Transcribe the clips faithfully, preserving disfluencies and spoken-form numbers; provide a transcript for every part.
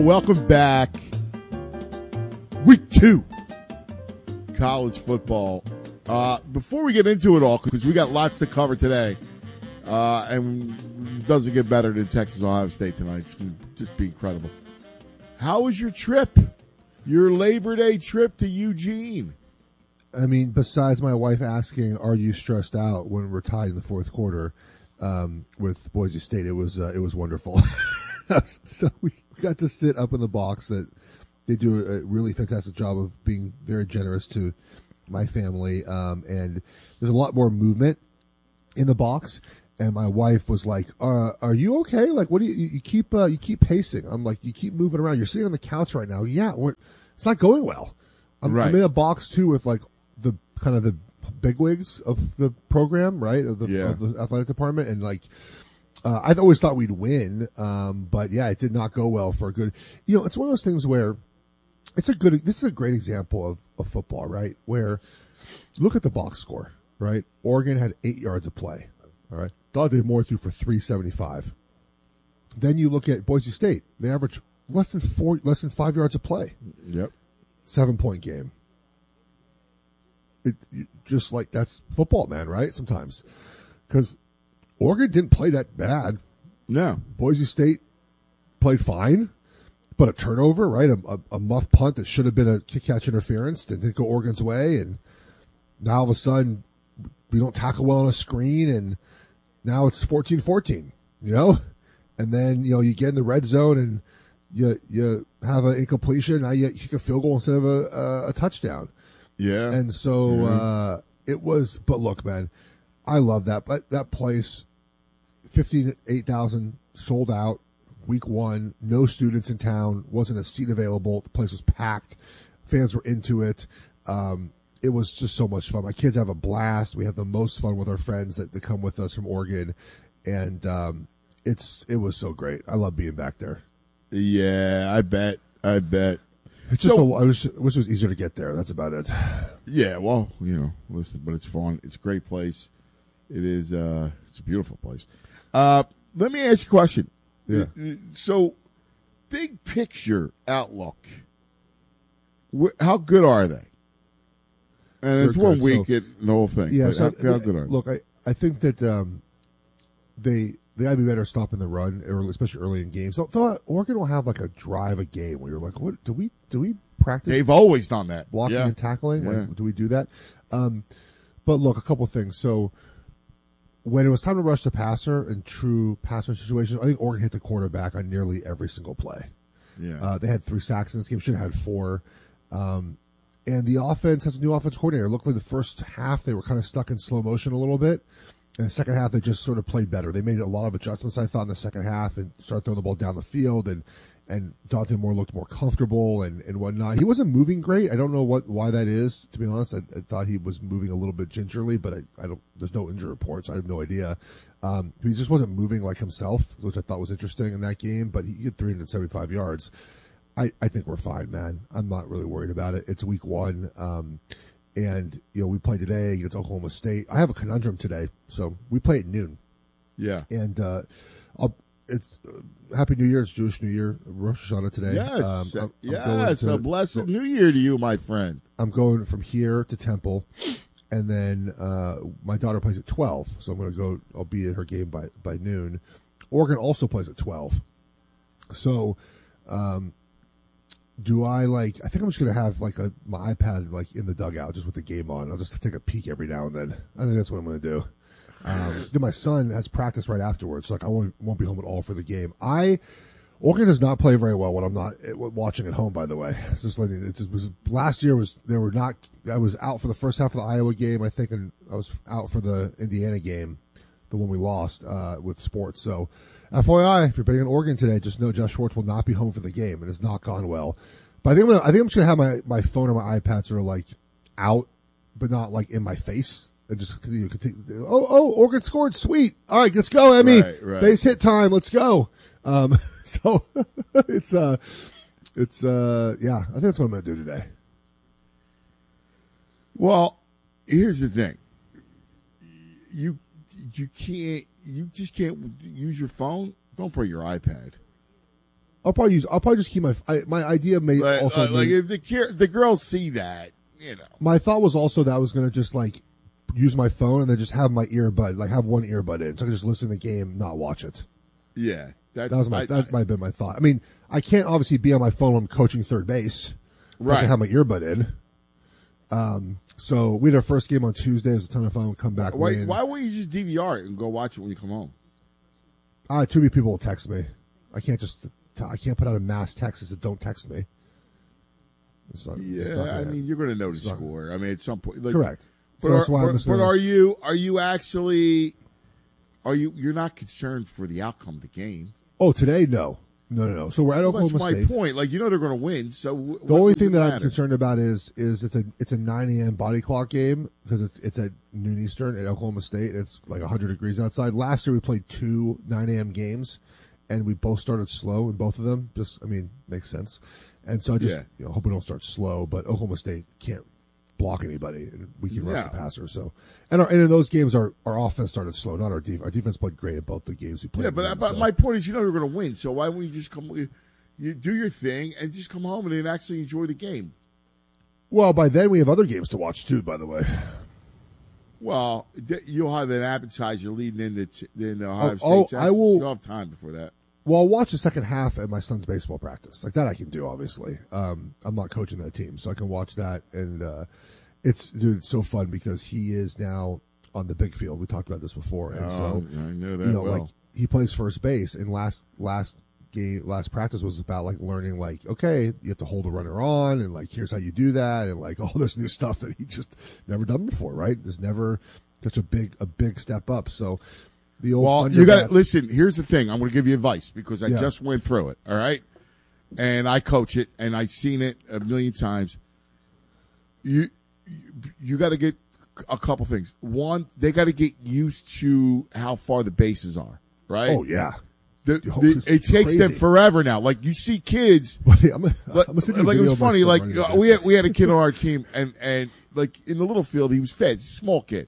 Welcome back. Week two, college football. Uh, before we get into it all, because we got lots to cover today, uh, and it doesn't get better than Texas Ohio State tonight. It's going to just be incredible. How was your trip? Your Labor Day trip to Eugene? I mean, besides my wife asking, "Are you stressed out?" when we're tied in the fourth quarter um, with Boise State, it was uh, it was wonderful. So we got to sit up in the box. That they do a really fantastic job of being very generous to my family, um, and there's a lot more movement in the box. And my wife was like, uh, "Are you okay? Like, what do you you keep uh, you keep pacing?" I'm like, "You keep moving around. You're sitting on the couch right now. Yeah, we're, it's not going well. I'm, right. I'm in a box too with like the kind of the bigwigs of the program, right? Of the, yeah. of the athletic department, and like." Uh, I always thought we'd win, um, but yeah, it did not go well for a good. You know, it's one of those things where it's a good. This is a great example of, of football, right? Where look at the box score, right? Oregon had eight yards of play, all right. Dante Moore threw for three seventy-five. Then you look at Boise State; they average less than four, less than five yards of play. Yep, seven point game. It just like that's football, man, right? Sometimes because. Oregon didn't play that bad. No. Boise State played fine, but a turnover, right? A, a, a muff punt that should have been a kick-catch interference that didn't go Oregon's way, and now all of a sudden we don't tackle well on a screen, and now it's fourteen fourteen, you know? And then, you know, you get in the red zone, and you you have an incompletion, now you kick a field goal instead of a, a, a touchdown. Yeah. And so mm-hmm. uh, it was, but look, man, I love that. But that place, fifty-eight thousand sold out week one, no students in town, wasn't a seat available. The place was packed. Fans were into it. Um, it was just so much fun. My kids have a blast. We have the most fun with our friends that, that come with us from Oregon. And um, it's it was so great. I love being back there. Yeah, I bet. I bet. It's just so, a, I wish, I wish it was easier to get there. That's about it. Yeah, well, you know, listen, but it's fun. It's a great place. It is. Uh, it's a beautiful place. Uh, let me ask you a question. Yeah. So, big picture outlook. Wh- how good are they? And They're it's one good. week so, in the whole thing. Yeah. So how, how good are they? Look, I, I think that um, they they gotta be better stopping the run, early, especially early in games. So, so Oregon will have like a drive a game where you're like, what do we do? We practice? They've always done that. Blocking yeah. and tackling. Yeah. Like, do we do that? Um, but look, a couple things. So. When it was time to rush the passer in true passer situations, I think Oregon hit the quarterback on nearly every single play. Yeah, uh, they had three sacks in this game. Should have had four. Um, and the offense has a new offense coordinator. It looked like the first half they were kind of stuck in slow motion a little bit. And the second half they just sort of played better. They made a lot of adjustments, I thought, in the second half and started throwing the ball down the field. And and Dante Moore looked more comfortable and, and whatnot. He wasn't moving great. I don't know what why that is, to be honest. I, I thought he was moving a little bit gingerly, but I, I don't. There's no injury reports. I have no idea. Um, he just wasn't moving like himself, which I thought was interesting in that game. But he had three hundred seventy-five yards. I, I think we're fine, man. I'm not really worried about it. It's week one, um, and you know we play today against Oklahoma State. I have a conundrum today, so we play at noon. Yeah, and uh, I'll. It's uh, Happy New Year. It's Jewish New Year, Rosh Hashanah today. Yes, um, I'm, yes, I'm to, a blessed New Year to you, my friend. I'm going from here to Temple, and then uh, my daughter plays at twelve, so I'm going to go. I'll be at her game by, by noon. Oregon also plays at twelve, so um, do I like? I think I'm just going to have like a my iPad like in the dugout just with the game on. I'll just take a peek every now and then. I think that's what I'm going to do. Um, then my son has practice right afterwards. So like I won't, won't be home at all for the game. I Oregon does not play very well when I'm not watching at home. By the way, it's just like it's, it was last year was they were not. I was out for the first half of the Iowa game, I think, and I was out for the Indiana game, the one we lost uh, with sports. So, F Y I, if you're betting on Oregon today, just know Josh Schwartz will not be home for the game, and it's not gone well. But I think I'm gonna, I think I'm just gonna have my, my phone or my iPad sort of like out, but not like in my face. And just continue, continue. Oh, oh, Oregon scored. Sweet. All right, let's go, Emmy. Right, right. Base hit time. Let's go. Um, so it's, uh, it's, uh, yeah, I think that's what I'm going to do today. Well, here's the thing. You, you can't, you just can't use your phone. Don't bring your iPad. I'll probably use. I'll probably just keep my. I, my idea may But, also uh, like may, if the ki- the girls see that, you know. my thought was also that I was going to just like use my phone and then just have my earbud, like have one earbud in, so I can just listen to the game, not watch it. Yeah, that's, That was my. I, that might have been my thought. I mean, I can't obviously be on my phone when I'm coaching third base. right. I can have my earbud in. Um. So we had our first game on Tuesday. It was a ton of fun. We come back. Why, win. why wouldn't you just D V R it and go watch it when you come home? Uh, too many people will text me. I can't just. I can't put out a mass text that don't text me. It's not, it's Yeah, not I gonna- mean you're going to know the it's not- score. I mean at some point, like, correct. But, So that's are, why I'm but, just but gonna- are you are you actually are you you're not concerned for the outcome of the game? Oh, today, no, no, no, no. So we're at Well, Oklahoma that's my State. point. Like you know they're going to win. So w- The what only does thing it that I'm matter? concerned about is is it's a it's a nine a.m. body clock game because it's it's at noon Eastern at Oklahoma State. It's like one hundred degrees outside. Last year we played two nine a.m. games, and we both started slow in both of them. Just I mean makes sense. And so I just Yeah. you know, hope we don't start slow. But Oklahoma State can't block anybody, and we can rush No. the passer. So and our, and in those games our, our offense started slow, not our defense. Our defense played great at both the games we played. Yeah, but, in, but so. my point is, you know they're going to win. So why wouldn't you just come? You, you do your thing and just come home and then actually enjoy the game. Well, by then we have other games to watch too. By the way. Well, th- you'll have an appetizer leading into t- the Ohio Oh, State. oh, I will- You'll have time before that. Well, I'll watch the second half at my son's baseball practice. Like that I can do, obviously. Um, I'm not coaching that team, so I can watch that. And uh, it's, dude, it's so fun because he is now on the big field. We talked about this before. And so, Oh, I know that you know, well. like he plays first base. And last, last game, last practice was about like learning, like, okay, you have to hold a runner on and like, here's how you do that. And like all this new stuff that he just never done before, right? There's never such a big, a big step up. So, the old Well, you got Thunderbats- to listen. Here's the thing. I'm going to give you advice because I Yeah. just went through it. All right, and I coach it, and I've seen it a million times. You, you, you got to get a couple things. One, they got to get used to how far the bases are. Right? Oh yeah. The, Oh, the, it's it takes them crazy. forever now. Like you see kids. But I'm, I'm Like, gonna send you a like it video was of my funny. son Like running the uh, we had bases. we had a kid on our team, and and like in the little field, he was fast, he's a small kid,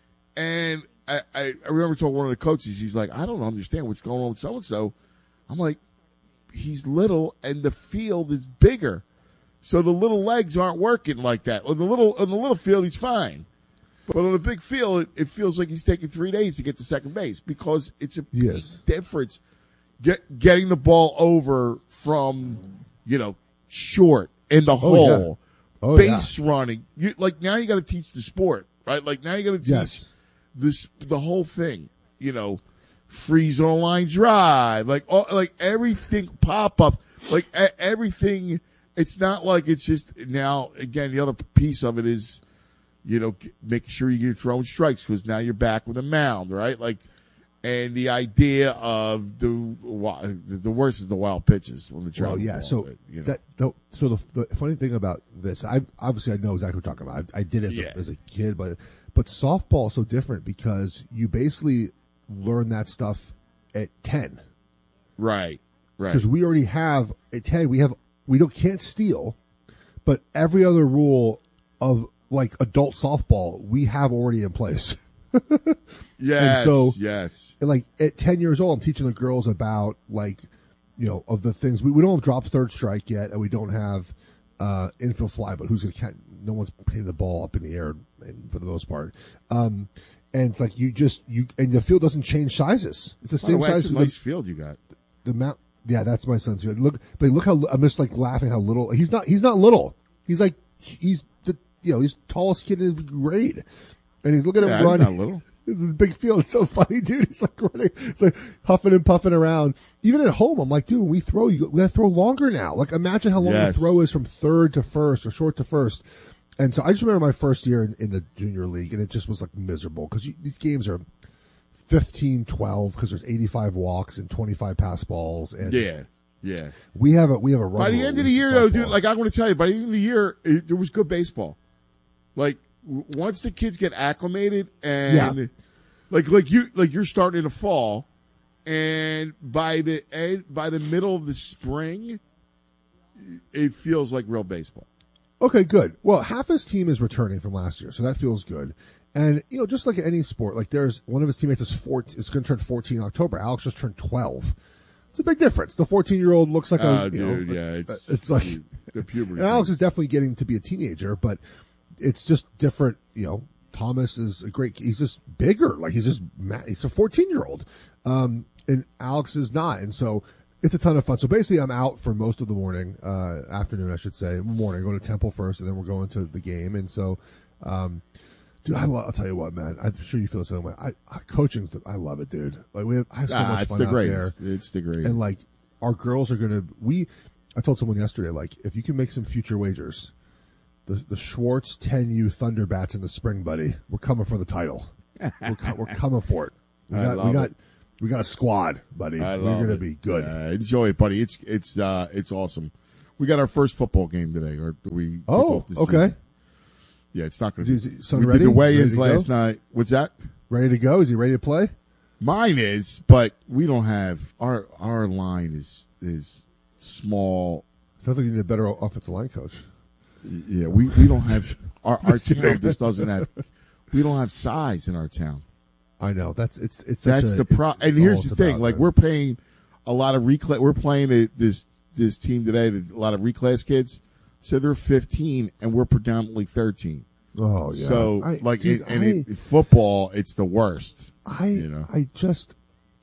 and I, I I remember talking to one of the coaches. He's like, I don't understand what's going on with so and so. I'm like, he's little, and the field is bigger, so the little legs aren't working like that. On the little on the little field, he's fine, but on the big field, it, it feels like he's taking three days to get to second base because it's a Yes. big difference. Get getting the ball over from you know short in the hole, Oh, base running. You, like now you got to teach the sport, right? Like now you got to teach Yes. this the whole thing. You know, freeze on a line drive, like all, like everything pop ups, like e- everything. It's not like it's just now. Again, the other piece of it is, you know, g- making sure you're throwing strikes because now you're back with a mound, right? Like. And the idea of the wi- the worst is the wild pitches when the Well, travel yeah. ball, So but, you know. that the, so the, the funny thing about this, I obviously I know exactly what you're talking about. I, I did it as, Yeah. a, as a kid, but but softball is so different because you basically learn that stuff at ten. right, right, Because we already have at ten, we have we don't can't steal, but every other rule of like adult softball we have already in place. yes, and so- yes, And like at ten years old, I'm teaching the girls about like, you know, of the things we, we don't have drop third strike yet, and we don't have uh, infield fly, but who's going to catch? No one's hitting the ball up in the air and for the most part. Um, and it's like you just you and the field doesn't change sizes. It's the By the same way, size. it's a as nice the, field you got. the mount. Yeah, that's my son's field. Look, but look how I'm just like laughing how little he's not. He's not little. He's like he's the you know he's the tallest kid in his grade, and he's looking at Yeah, him run. he's not little. This is a big field. It's so funny, dude. He's like running, it's like huffing and puffing around. Even at home, I'm like, dude, when we throw, you we gotta throw longer now. Like, imagine how long Yes. the throw is from third to first or short to first. And so I just remember my first year in, in the junior league, and it just was like miserable because these games are fifteen twelve because there's eighty-five walks and twenty-five pass balls. And Yeah, yeah. we have a we have a run By the rule end of the in year, though, softball. dude, like I'm going to tell you, by the end of the year, it, there was good baseball. Like w- once the kids get acclimated and Yeah. like like you like you're starting in the fall, and by the end, by the middle of the spring, it feels like real baseball. Okay, good. Well, half his team is returning from last year, so that feels good. And you know, just like any sport, like there's one of his teammates is four, is going to turn fourteen in October. Alex just turned twelve, It's a big difference. The fourteen-year-old looks like a, uh, you dude, know, yeah, it's, it's like the puberty. And Alex is definitely getting to be a teenager, but it's just different. You know, Thomas is a great. He's just bigger. Like he's just he's a fourteen-year-old, um, and Alex is not. And so it's a ton of fun. So basically, I'm out for most of the morning, uh, afternoon, I should say. Morning, I go to Temple first, and then we're going to the game. And so, um, dude, I love, I'll tell you what, man. I'm sure you feel the same way. I, I coaching's, the, I love it, dude. Like we have, I have so ah, much it's fun the out greatest. there. It's the greatest. And like our girls are gonna. We, I told someone yesterday, like if you can make some future wagers, the the Schwartz ten U Thunderbats in the spring, buddy, we're coming for the title. we're, co- we're coming for it. We got, we got, it. we got a squad, buddy. I We're love gonna it. be good. Uh, enjoy it, buddy. It's it's uh, it's awesome. We got our first football game today, or we? kick Oh, off the okay. season. Yeah, it's not going to. Is he- son We ready? did the weigh-ins Ready to last go? night. What's that? Ready to go? Is he ready to play? Mine is, but we don't have our our line is is small. Sounds like you need a better offensive line coach. Yeah, we, we don't have our our town just doesn't have. We don't have size in our town. I know that's it's it's such That's a, the pro. it's And all here's it's the thing: about, like man. we're paying a lot of reclass. We're playing a, this this team today. A lot of reclass kids, so they're fifteen, and we're predominantly thirteen. Oh yeah. So I, like dude, it, and I, it, football, it's the worst. I you know? I just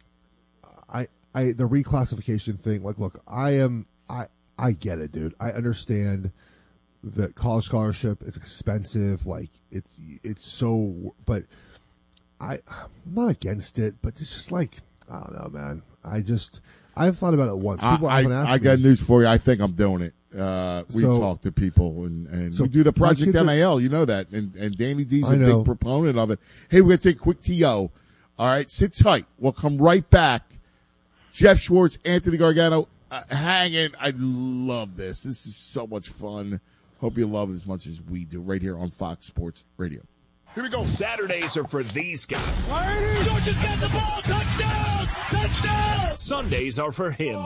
I I the reclassification thing. Like, look, I am I I get it, dude. I understand that college scholarship is expensive. Like it's it's so, but I I'm not against it. But it's just like I don't know, man. I just I've thought about it once. People I, often I, ask I me, got news for you. I think I'm doing it. Uh, we So- talk to people and, and so we do the my Project kids are- M A L. You know that. And, and Danny D's I a know. big proponent of it. Hey, we're going to take a quick T O. All right. Sit tight. We'll come right back. Jeff Schwartz, Anthony Gargano, uh, hanging. I love this. This is so much fun. Hope you love it as much as we do right here on Fox Sports Radio. Here we go. Saturdays are for these guys. Georgia's got the ball. Touchdown! Touchdown! Sundays are for him.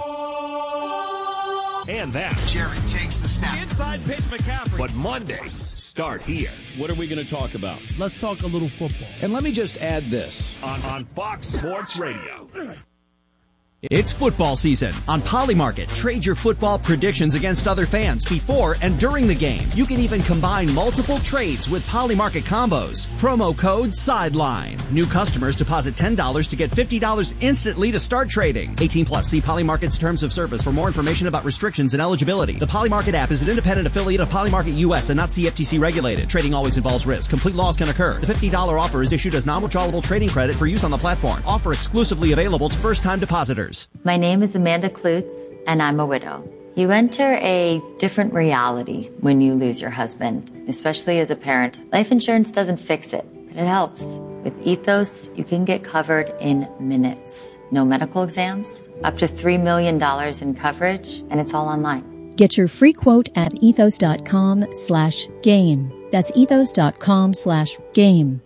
And that. Jerry takes the snap. Inside pitch, McCaffrey. But Mondays start here What are we going to talk about? Let's talk a little football. And let me just add this. on, on Fox Sports Radio. It's football season. On Polymarket, trade your football predictions against other fans before and during the game. You can even combine multiple trades with Polymarket combos. Promo code SIDELINE. New customers deposit ten dollars to get fifty dollars instantly to start trading. eighteen plus. See Polymarket's terms of service for more information about restrictions and eligibility. The Polymarket app is an independent affiliate of Polymarket U S and not C F T C regulated. Trading always involves risk. Complete loss can occur. The fifty dollars offer is issued as non-withdrawable trading credit for use on the platform. Offer exclusively available to first-time depositors. My name is Amanda Klutz, and I'm a widow. You enter a different reality when you lose your husband, especially as a parent. Life insurance doesn't fix it, but it helps. With Ethos, you can get covered in minutes. No medical exams, up to three million dollars in coverage, and it's all online. Get your free quote at ethos.com slash game. That's ethos.com slash game.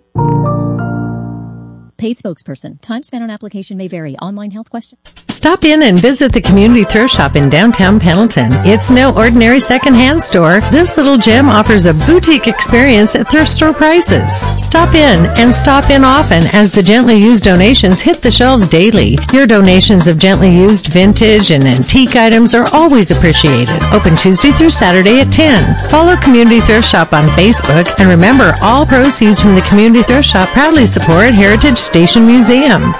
Paid spokesperson. Time spent on application may vary. Online health question. Stop in and visit the Community Thrift Shop in downtown Pendleton. It's no ordinary secondhand store. This little gem offers a boutique experience at thrift store prices. Stop in and stop in often as the gently used donations hit the shelves daily. Your donations of gently used vintage and antique items are always appreciated. Open Tuesday through Saturday at ten. Follow Community Thrift Shop on Facebook, and remember, all proceeds from the Community Thrift Shop proudly support Heritage Station Museum.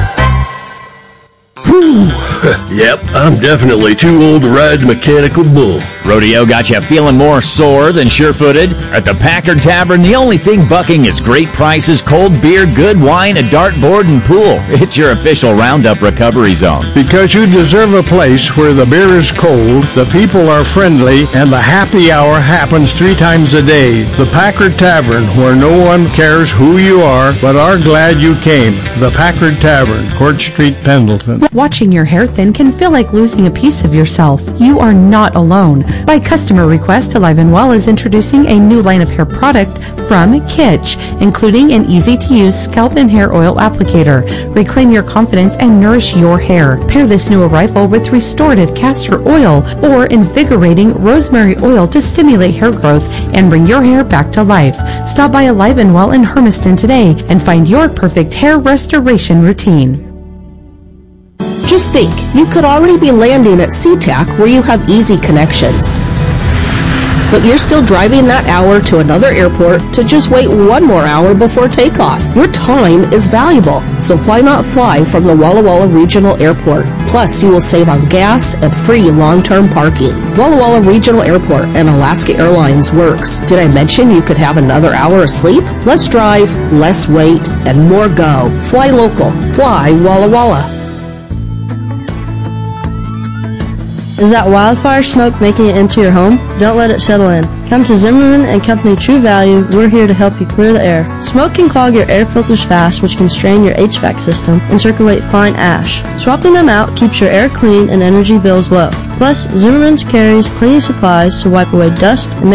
Whew. Yep, I'm definitely too old to ride the mechanical bull. Rodeo got you feeling more sore than sure-footed? At the Packard Tavern, the only thing bucking is great prices, cold beer, good wine, a dartboard, and pool. It's your official Roundup recovery zone. Because you deserve a place where the beer is cold, the people are friendly, and the happy hour happens three times a day. The Packard Tavern, where no one cares who you are, but are glad you came. The Packard Tavern, Court Street, Pendleton. Watching your hair thin can feel like losing a piece of yourself. You are not alone. By customer request, Alive and Well is introducing a new line of hair product from Kitsch, including an easy-to-use scalp and hair oil applicator. Reclaim your confidence and nourish your hair. Pair this new arrival with restorative castor oil or invigorating rosemary oil to stimulate hair growth and bring your hair back to life. Stop by Alive and Well in Hermiston today and find your perfect hair restoration routine. Just think, you could already be landing at SeaTac where you have easy connections. But you're still driving that hour to another airport to just wait one more hour before takeoff. Your time is valuable, so why not fly from the Walla Walla Regional Airport? Plus, you will save on gas and free long-term parking. Walla Walla Regional Airport and Alaska Airlines works. Did I mention you could have another hour of sleep? Less drive, less wait, and more go. Fly local. Fly Walla Walla. Is that wildfire smoke making it into your home? Don't let it settle in. Come to Zimmerman and Company True Value. We're here to help you clear the air. Smoke can clog your air filters fast, which can strain your H V A C system and circulate fine ash. Swapping them out keeps your air clean and energy bills low. Plus, Zimmerman's carries cleaning supplies to wipe away dust and make